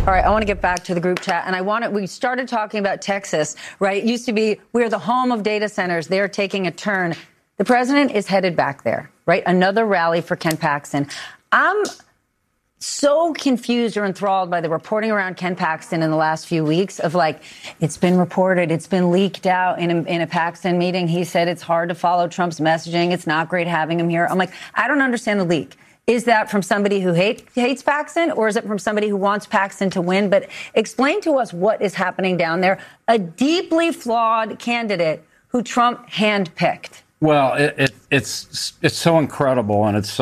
All right, I want to get back to the group chat, and we started talking about Texas, right? It used to be, we're the home of data centers. They're taking a turn. The president is headed back there, right? Another rally for Ken Paxton. I'm so confused or enthralled by the reporting around Ken Paxton in the last few weeks of like, it's been reported, it's been leaked out in a Paxton meeting. He said it's hard to follow Trump's messaging. It's not great having him here. I'm like, I don't understand the leak. Is that from somebody who hates Paxton, or is it from somebody who wants Paxton to win? But explain to us what is happening down there. A deeply flawed candidate who Trump handpicked. Well, it's so incredible, and it's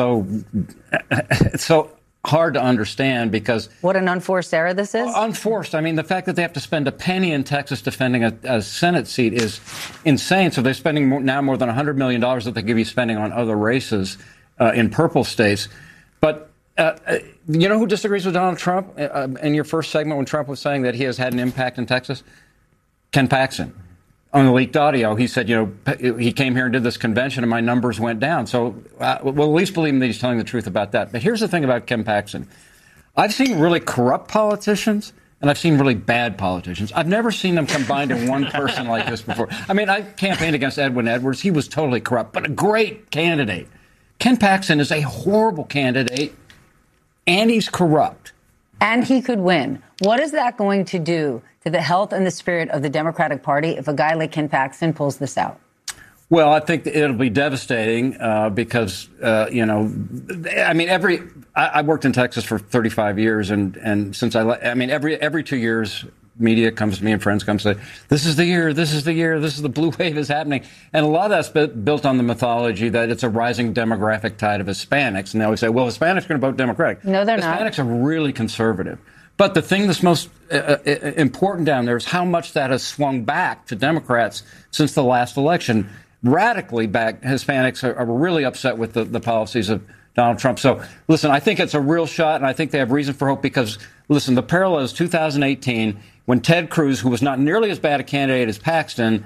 so hard to understand because what an unforced error this is. Unforced. I mean, the fact that they have to spend a penny in Texas defending a Senate seat is insane. So they're spending now more than $100 million that they could be spending on other races in purple states. But you know who disagrees with Donald Trump in your first segment when Trump was saying that he has had an impact in Texas? Ken Paxton. On the leaked audio, he said, he came here and did this convention and my numbers went down. So we'll at least believe him that he's telling the truth about that. But here's the thing about Ken Paxton. I've seen really corrupt politicians and I've seen really bad politicians. I've never seen them combined in one person like this before. I mean, I campaigned against Edwin Edwards. He was totally corrupt, but a great candidate. Ken Paxton is a horrible candidate, and he's corrupt. And he could win. What is that going to do to the health and the spirit of the Democratic Party if a guy like Ken Paxton pulls this out? Well, I think it'll be devastating because, I mean, I worked in Texas for 35 years, and since every 2 years, media comes to me and friends come say, this is the year, this is the blue wave is happening. And a lot of that's built on the mythology that it's a rising demographic tide of Hispanics. And they always say, well, Hispanics are going to vote Democratic. No, they're not. Hispanics are really conservative. But the thing that's most important down there is how much that has swung back to Democrats since the last election. Radically back, Hispanics are really upset with the policies of Donald Trump. So, listen, I think it's a real shot, and I think they have reason for hope because, listen, the parallel is 2018 when Ted Cruz, who was not nearly as bad a candidate as Paxton,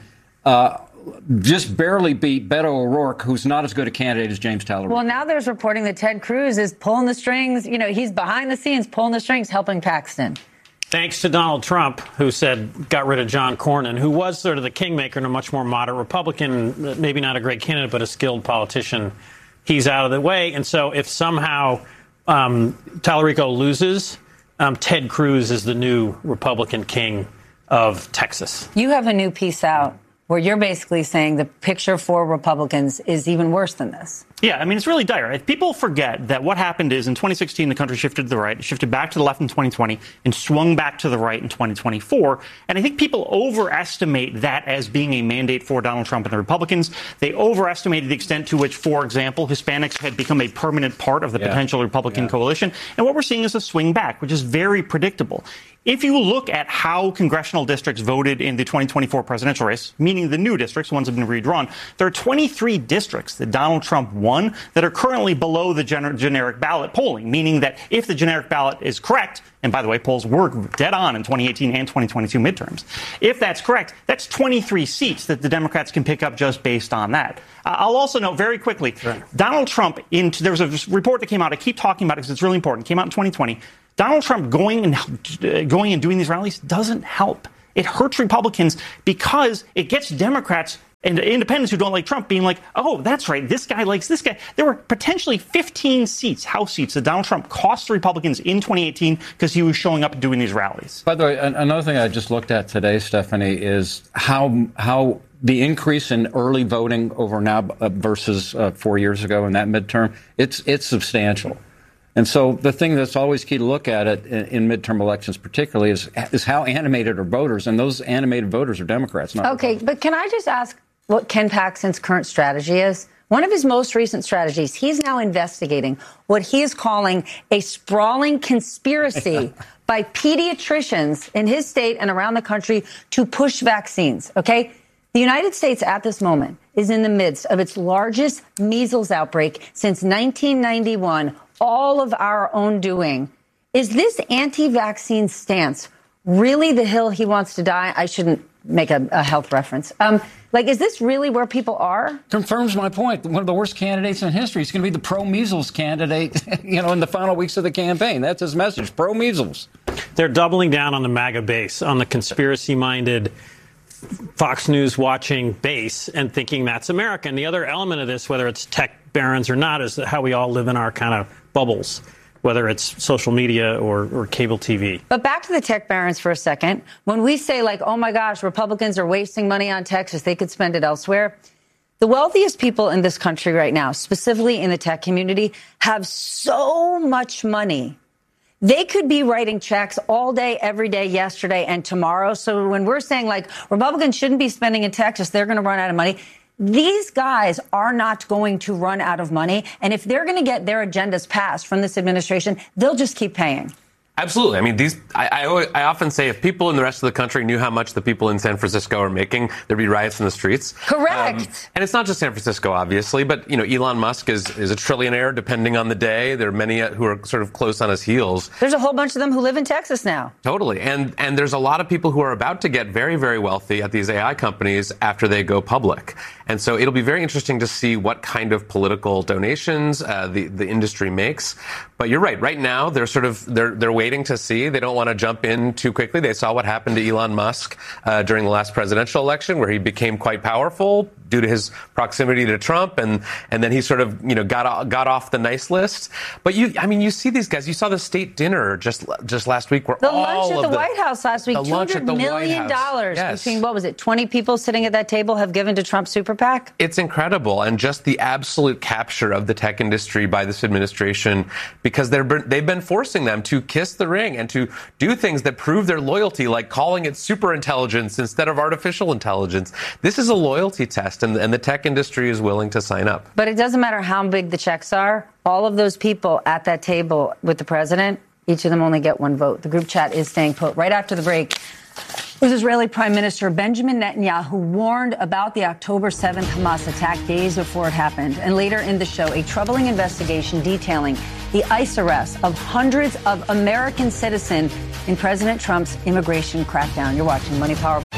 just barely beat Beto O'Rourke, who's not as good a candidate as James Talleyrand. Well, now there's reporting that Ted Cruz is pulling the strings. He's behind the scenes pulling the strings, helping Paxton. Thanks to Donald Trump, who said got rid of John Cornyn, who was sort of the kingmaker and a much more moderate Republican, maybe not a great candidate, but a skilled politician. He's out of the way. And so if somehow Tallarico loses, Ted Cruz is the new Republican king of Texas. You have a new piece out where you're basically saying the picture for Republicans is even worse than this. Yeah, I mean, it's really dire. People forget that what happened is in 2016, the country shifted to the right, shifted back to the left in 2020, and swung back to the right in 2024. And I think people overestimate that as being a mandate for Donald Trump and the Republicans. They overestimated the extent to which, for example, Hispanics had become a permanent part of the potential Republican coalition. And what we're seeing is a swing back, which is very predictable. If you look at how congressional districts voted in the 2024 presidential race, meaning the new districts, ones have been redrawn, there are 23 districts that Donald Trump won that are currently below the generic ballot polling, meaning that if the generic ballot is correct, and by the way, polls were dead on in 2018 and 2022 midterms, if that's correct, that's 23 seats that the Democrats can pick up just based on that. I'll also note very quickly, Donald Trump, there was a report that came out, I keep talking about it because it's really important, came out in 2020. Donald Trump going and doing these rallies doesn't help. It hurts Republicans because it gets Democrats and independents who don't like Trump being like, oh, that's right, this guy likes this guy. There were potentially 15 seats, House seats, that Donald Trump cost the Republicans in 2018 because he was showing up and doing these rallies. By the way, another thing I just looked at today, Stephanie, is how the increase in early voting over now versus 4 years ago in that midterm, it's substantial. And so the thing that's always key to look at it in midterm elections particularly is how animated are voters, and those animated voters are Democrats. Not Republicans. But can I just ask what Ken Paxton's current strategy is? One of his most recent strategies, he's now investigating what he is calling a sprawling conspiracy by pediatricians in his state and around the country to push vaccines, okay? The United States at this moment is in the midst of its largest measles outbreak since 1991, all of our own doing. Is this anti-vaccine stance really the hill he wants to die? I shouldn't make a health reference. Is this really where people are? Confirms my point. One of the worst candidates in history. He's going to be the pro-measles candidate, in the final weeks of the campaign. That's his message, pro-measles. They're doubling down on the MAGA base, on the conspiracy-minded Fox News watching base, and thinking that's America. And the other element of this, whether it's tech barons or not, is how we all live in our kind of bubbles, whether it's social media or cable TV. But back to the tech barons for a second. When we say, like, oh, my gosh, Republicans are wasting money on Texas, they could spend it elsewhere. The wealthiest people in this country right now, specifically in the tech community, have so much money. They could be writing checks all day, every day, yesterday, and tomorrow. So when we're saying, like, Republicans shouldn't be spending in Texas, they're going to run out of money. These guys are not going to run out of money. And if they're going to get their agendas passed from this administration, they'll just keep paying. Absolutely. I mean, I often say if people in the rest of the country knew how much the people in San Francisco are making, there'd be riots in the streets. Correct. And it's not just San Francisco, obviously, but, you know, Elon Musk is a trillionaire depending on the day. There are many who are sort of close on his heels. There's a whole bunch of them who live in Texas now. Totally. And there's a lot of people who are about to get very, very wealthy at these AI companies after they go public. And so it'll be very interesting to see what kind of political donations the industry makes. But you're right. Right now, they're waiting to see. They don't want to jump in too quickly. They saw what happened to Elon Musk during the last presidential election, where he became quite powerful due to his proximity to Trump, and then he sort of, you know, got off the nice list. But you see these guys. You saw the state dinner just last week, where the lunch at the White House last week, $200 million yes. between, what was it, 20 people sitting at that table have given to Trump's super PAC. It's incredible, and just the absolute capture of the tech industry by this administration, because they've been forcing them to kiss the ring and to do things that prove their loyalty, like calling it super intelligence instead of artificial intelligence. This is a loyalty test, and the tech industry is willing to sign up. But it doesn't matter how big the checks are. All of those people at that table with the president, each of them only get one vote. The group chat is staying put. Right after the break, was Israeli Prime Minister Benjamin Netanyahu warned about the October 7th Hamas attack days before it happened. And later in the show, a troubling investigation detailing the ICE arrest of hundreds of American citizens in President Trump's immigration crackdown. You're watching Money Power.